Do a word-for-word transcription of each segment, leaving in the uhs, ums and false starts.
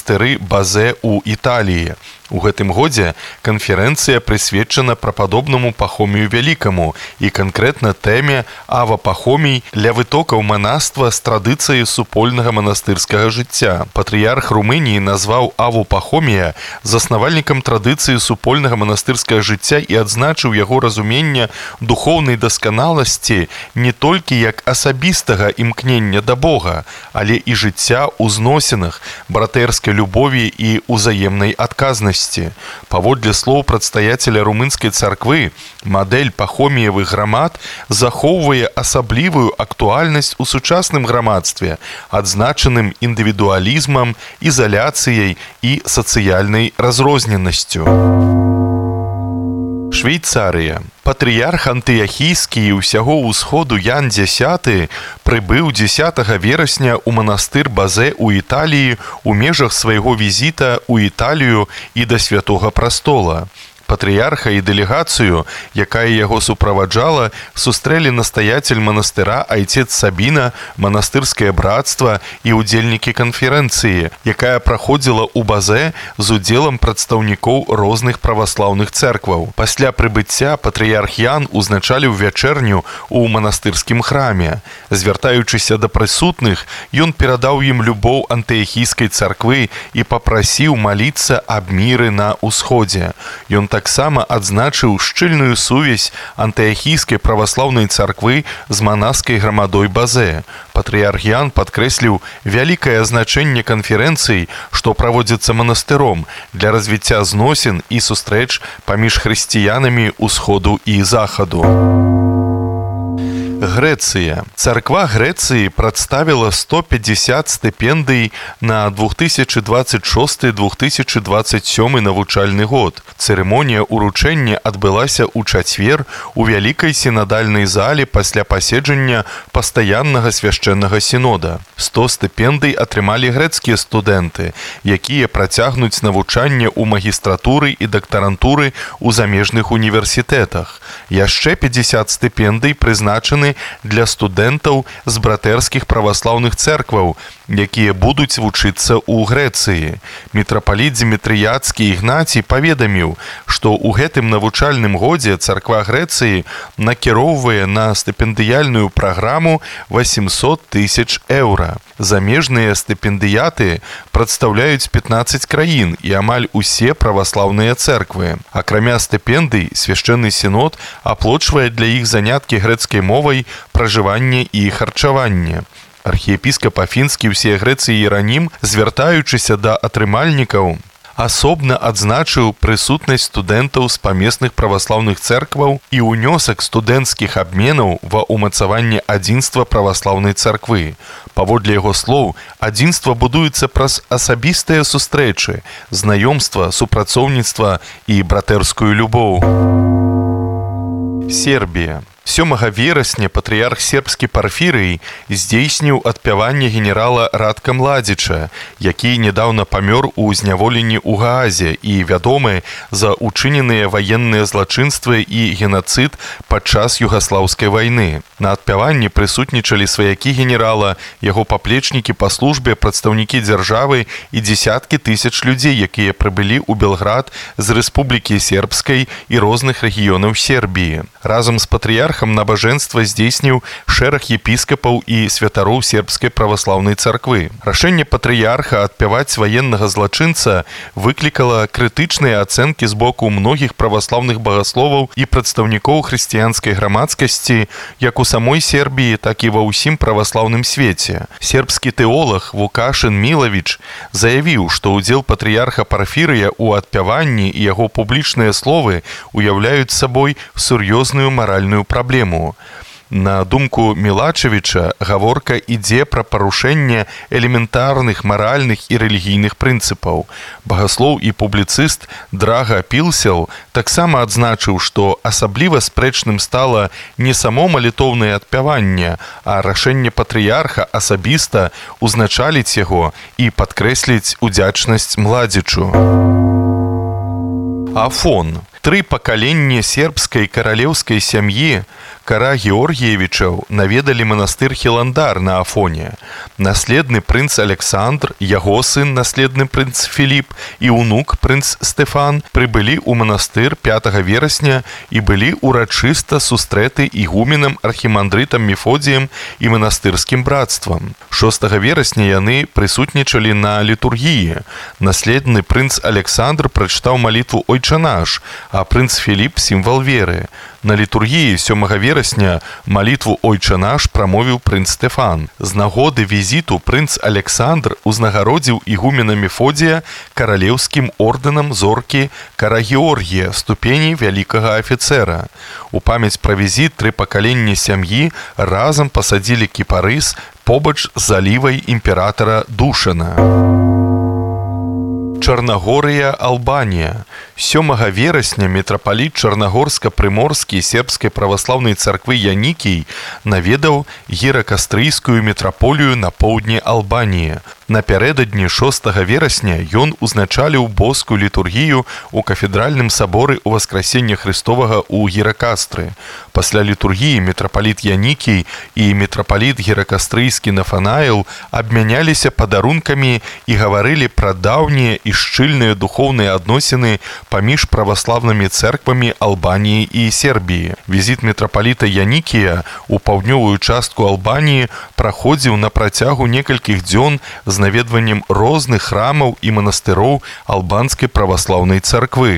манастыры Базе ў Італіі. У гэтым годзе канферэнцыя прысвечана прападобнаму Пахомію Вялікаму і канкрэтна тэме Ава Пахомій ля вытокаў манаства з традыцыяй супольнага манастырскага жыцця. Патрыярх Румыніі назваў Аву Пахомія заснавальнікам традыцыі супольнага манастырскага жыцця і адзначыў яго разуменне духоўнай дасканаласці не толькі як асабістага імкнення да Бога, але і жыцця ў зносінах, братэрскай любові і ўзаемнай адказнасці. Паводле слоў прадстаяцеля румынскай царквы, мадэль пахоміевых грамад захоўвае асаблівую актуальнасць у сучасным грамадстве, адзначаным індывідуалізмам, ізаляцыяй і сацыяльнай разрозненасцю. Швейцарыя. Патрыярх антыяхійскі і ўсяго ўсходу Ян Дзясяты прыбыў дзесятага верасня ў манастыр Базе ў Італіі ў межах свайго візіта ў Італію і да Святога Прастола. Патрыярха і дэлегацыю, якая яго суправаджала, сустрэлі настаяцель манастыра айцец Сабіна, манастырскае братства і ўдзельнікі канферэнцыі, якая праходзіла ў Базе з удзелам прадстаўнікоў розных праваслаўных цэркваў. Пасля прыбыцця патрыярх Ян узначаліў вячэрню ў манастырскім храме. Звяртаючыся да прысутных, ён перадаў ім любоў антыяхійскай царквы і папрасіў маліцца аб міры на ўсходзе. Ён таксама адзначыў шчыльную сувязь антыяхійскай праваслаўнай царквы з манаскай грамадой Базе. Патрыярх Ян падкрэсліў вялікае значэнне канферэнцый, што праводзіцца манастыром для развіцця зносін і сустрэч паміж хрысціянамі ўсходу і захаду. Грэцыя. Царква Грэцыі прадставіла сто пятьдесят стыпендый на две тысячи двадцать шесты — две тысячи двадцать сёмы навучальны год. Цырымонія ўручэння адбылася ў чацвер у вялікай сінадальнай зале пасля паседжання пастаяннага свяшчэннага сінода. сто стыпендый атрымалі грэцкія студэнты, якія працягнуць навучанне ў магістратуры і дактарантуры ў замежных універсітэтах. Яшчэ пятьдесят стыпендый прызначаны для студэнтаў з братэрскіх праваслаўных цэркваў, якія будуць вучыцца ў Грэцыі. Мітрапаліт Дзімітрыяцкі Ігнацій паведаміў, што ў гэтым навучальным годзе царква Грэцыі накіроўвае на стыпендыяльную праграму восемьсот тысяч еўра. Замежныя стыпендыяты прадстаўляюць пятнаццаць краін і амаль усе праваслаўныя цэрквы. Акрамя стыпендый, свяшчэнны сінод аплочвае для іх заняткі грэцкай мовай, пражыванне і харчаванне. Архіепіскап Афінскі ўсей Грэцыі Іеранім, звяртаючыся да атрымальнікаў, асобна адзначыў прысутнасць студэнтаў з памесных праваслаўных цэркваў і ўнёсак студэнцкіх абменаў ва ўмацаванне адзінства праваслаўнай царквы. Паводле яго слоў, адзінства будуецца праз асабістыя сустрэчы, знаёмства, супрацоўніцтва і братэрскую любоў. Сербія. сёмага верасня патрыярх сербскі Парфірый здзейсніў адпяванне генерала Радка Младзіча, які недаўна памёр у зняволенні ў Гаазе і вядомы за учыненыя ваенныя злачынствы і генацыд падчас югаслаўскай вайны. На адпяванні прысутнічалі сваякі генерала, яго паплечнікі па службе, прадстаўнікі дзяржавы і дзесяткі тысяч людзей, якія прыбылі ў Белград з Рэспублікі Сербскай і розных рэгіёнаў Сербіі. Разам з патрыярхам набажэнства здзейсніў шэраг епіскапаў і святароў сербскай праваслаўнай царквы. Рашэнне патрыярха адпяваць ваеннага злачынца выклікала крытычныя ацэнкі з боку многіх праваслаўных багасловаў і прадстаўнікоў хрысціянскай грамадскасці, як у самой Сербіі, так і ва ўсім праваслаўным свеце. Сербскі тэолаг Вукашын Мілавіч заявіў, што ўдзел патрыярха Парфірыя ў адпяванні і яго публічныя словы уяўляюць сабой сур'ёзную маральную праблему. На думку Мілачевіча, гаворка ідзе пра парушэнне элементарных маральных і рэлігійных прынцыпаў. Багаслоў і публіцыст Драга Пілсел таксама адзначыў, што асабліва спрэчным стала не само малітоўнае адпяванне, а рашэнне патрыярха асабіста узначаліць яго і падкрэсліць удзячнасць Младзічу. Афон. Тры пакаленні сербскай каралеўскай сям'і Кара-Георгіевічаў наведалі манастыр Хіландар на Афоне. Наследны прынц Александр, яго сын, наследны прынц Філіп і унук прынц Стэфан прыбылі ў манастыр пятага верасня і былі урачыста сустрэты ігуменам архімандрытам Мефодіем і манастырскім братствам. шостага верасня яны прысутнічалі на літургіі. Наследны прынц Александр прачытаў малітву «Ойча наш», а прынц Філіп – сімвал веры. На літургіі сёмага верасня малітву «Ойча наш» прамовіў прынц Стэфан. З нагоды візіту прынц Александр узнагародзіў ігумена Мефодія каралеўскім ордэнам зоркі Кара-Георгія, ступені вялікага афіцэра. У памяць пра візіт тры пакаленні сям'і разам пасадзілі кіпарыс побач з залівай імператара Душана. Чарнагорыя, Албанія. сёмага верасня мітрапаліт Чарнагорска-Прыморскі сербскай праваслаўнай царквы Янікій наведаў гіракастрыйскую мітраполію на поўдні Албаніі. Напярэдадні шостага верасня ён узначаліў боскую літургію ў кафедральным саборы ў Васкрасення Христовага ў Гіракастры. Пасля літургіі мітрапаліт Янікій і мітрапаліт гіракастрыйскі Нафанаіл абмяняліся падарункамі і гаварылі пра даўнія і шчыльныя духоўныя адносіны паміж праваслаўнымі цэрквамі Албаніі і Сербіі. Візіт мітрапаліта Янікія ў паўднёвую частку Албаніі праходзіў на працягу некалькіх дзён з наведваннем розных храмаў і манастыроў албанскай праваслаўнай царквы.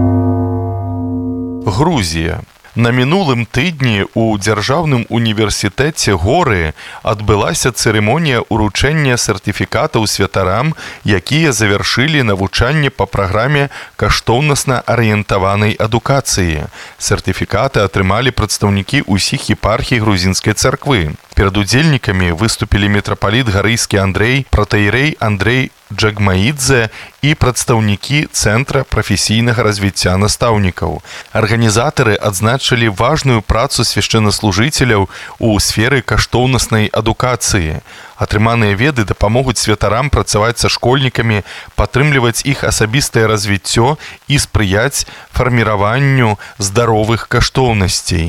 Грузія. На мінулым тыдні ў Дзяржаўным універсітэце Горы адбылася цырымонія ўручэння сертыфікатаў святарам, якія завяршылі навучанне па праграме каштоўнасна арыентаванай адукацыі. Сертыфікаты атрымалі прадстаўнікі ўсіх епархій грузінскай царквы. Перад удзельнікамі выступілі мітрапаліт Гарыйскі Андрэй, пратэірэй Андрэй Джагмаідзе і прадстаўнікі Цэнтра прафесійнага развіцця настаўнікаў. Арганізатары адзначылі важную працу свяшчэннаслужыцеляў у сферы каштоўнаснай адукацыі. Атрыманыя веды дапамогуць святарам працаваць са школьнікамі, падтрымліваць іх асабістае развіццё і спрыяць фарміраванню здаровых каштоўнасцей.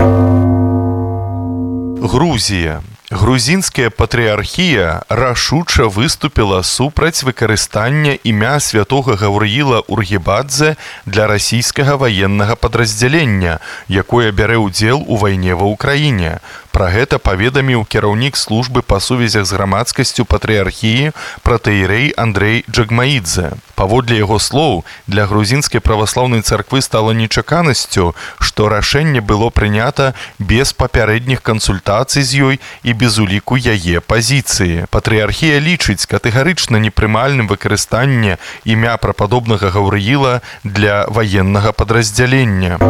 Грузія. Грузінская патрыархія рашуча выступіла супраць выкарыстання імя святога Гаўрыіла Ургебадзе для расійскага ваеннага падраздзялення, якое бярэ ўдзел у вайне ва ўкраіне. Пра гэта паведаміў кіраўнік службы па сувязях з грамадскасцю патрыархіі пратэірэй Андрэй Джагмаідзе. Паводле яго слоў, для грузінскай праваслаўнай царквы стала нечаканасцю, што рашэнне было прынята без папярэдніх кансультацый з ёй і без уліку яе пазіцыі. Патрыархія лічыць катэгарычна непрымальным выкарыстанне імя прападобнага Гаўрыіла для ваеннага падраздзялення.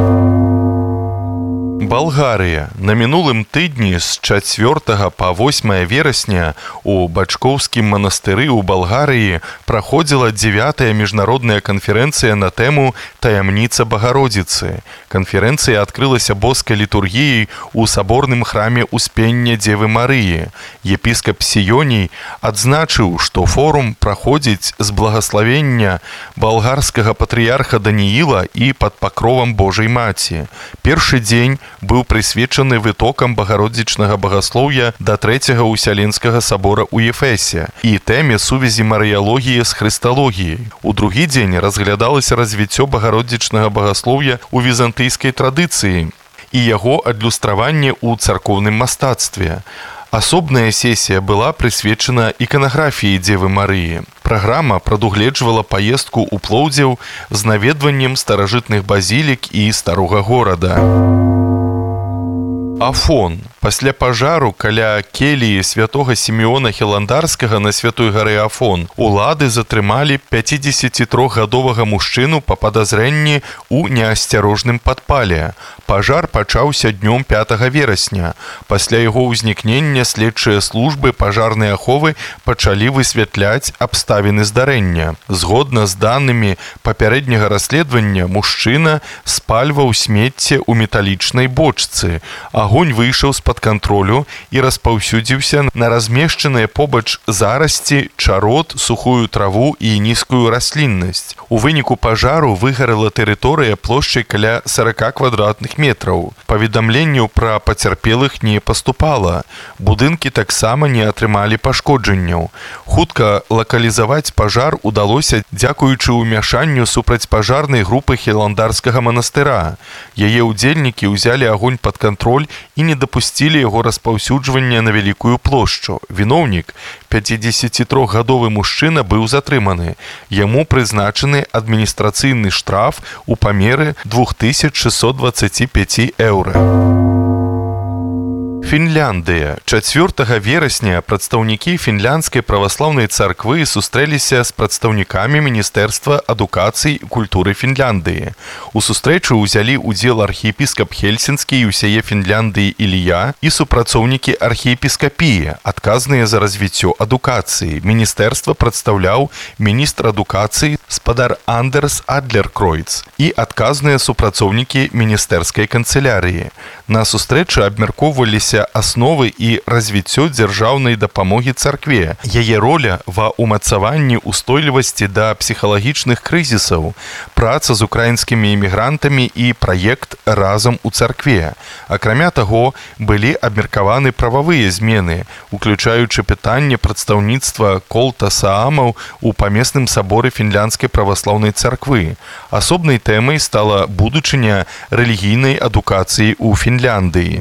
Балгарыя. На мінулым тыдні з чацвёртага па восьмае верасня у Бачкоўскім манастыры ў Балгарыі праходзіла дзявятая міжнародная канферэнцыя на тэму «Таямніца Багародзіцы». Канферэнцыя адкрылася боскай літургіяй у саборным храме Успення Дзевы Марыі. Епіскап Сіёній адзначыў, што форум праходзіць з благаславення балгарскага патрыярха Данііла і пад пакровам Божай Маці. Першы дзень быў прысвечаны вытокам багародзічнага багаслоўя да трэцяга ўсяленскага сабора ў Ефесе і тэме сувязі марыялогіі з хрысталогіяй. У другі дзень разглядалася развіццё багародзічнага багаслоўя ў візантыйскай традыцыі і яго адлюстраванне ў царкоўным мастацтве. Асобная сесія была прысвечана іканаграфіі Дзевы Марыі. Праграма прадугледжвала паездку ў Плоўдзеў з наведваннем старажытных базілік і старога горада. Афон. Пасля пажару каля келіі святога Сімеона Хіландарскага на святой гары Афон улады затрымалі пяцідзесяцітрохгадовага мужчыну па падазрэнні ў неасцярожным падпале. Пажар пачаўся днём пятага верасня. Пасля яго ўзнікнення следчыя службы пажарнай аховы пачалі высвятляць абставіны здарэння. Згодна з данымі папярэдняга расследавання, мужчына спальваў смецце ў металічнай бочцы. Агонь выйшаў з з-пад кантролю і распаўсюдзіўся на размешчаныя побач зарасці, чарот, сухую траву і нізкую расліннасць. У выніку пажару выгарала тэрыторыя плошчай каля сорок квадратных метраў. Паведамленняў пра пацярпелых не паступала. Будынкі таксама не атрымалі пашкоджанняў. Хутка лакалізаваць пажар удалося дзякуючы ўмяшанню супрацьпажарнай групы Хеландарскага манастыра. Яе ўдзельнікі ўзялі агонь пад кантроль і не дапусцілі яго распаўсюджвання на вялікую плошчу. Віноўнік, пяцідзесяцітрохгадовы мужчына, быў затрыманы. Яму прызначаны адміністрацыйны штраф у памеры две тысячи шестьсот двадцать пять еўра. Фінляндыя. чацвёртага верасня прадстаўнікі фінляндскай праваслаўнай царквы сустрэліся з прадстаўнікамі Міністэрства адукацыі і культуры Фінляндыі. У сустрэчы ўзялі ўдзел архіепіскап Хельсінскі і ўсяе Фінляндыі Ілія і супрацоўнікі архіепіскапіі, адказныя за развіццё адукацыі. Міністэрства прадстаўляў міністр адукацыі спадар Андерс Адлеркройц і адказныя супрацоўнікі міністэрскай канцылярыі. На сустрэчы абмяркоўваліся асновы і развіццё дзяржаўнай дапамогі царкве, яе роля ва ўмацаванні устойлівасці да псіхалагічных крызісаў, праца з украінскімі эмігрантамі і праект «Разам у царкве». Акрамя таго, былі абмеркаваны прававыя змены, уключаючы пытанне прадстаўніцтва колта саамаў у памесным саборы фінляндскай праваслаўнай царквы. Асобнай тэмай стала будучыня рэлігійнай адукацыі ў Фінляндыі.